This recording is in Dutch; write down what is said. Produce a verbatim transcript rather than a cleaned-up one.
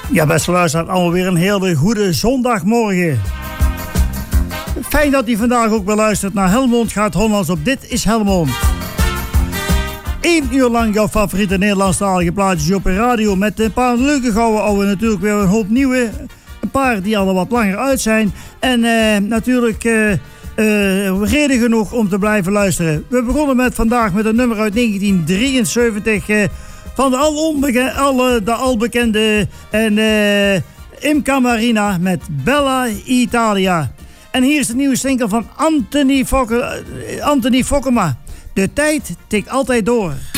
Ja, beste luisteraars, allemaal weer een hele goede zondagmorgen. Fijn dat u vandaag ook weer luistert naar Helmond gaat Hollands op Dit is Helmond. Eén uur lang jouw favoriete Nederlandstalige plaatjes op de radio met een paar leuke gouden ouwe, natuurlijk weer een hoop nieuwe. Een paar die al wat langer uit zijn. En uh, natuurlijk uh, uh, reden genoeg om te blijven luisteren. We begonnen met vandaag met een nummer uit negentien drieënzeventig... Uh, van de al, onbekende, alle, de al bekende en, uh, Imca Marina met Bella Italia. En hier is de nieuwe single van Anthony, Fokke, uh, Anthony Fokkema. De tijd tikt altijd door.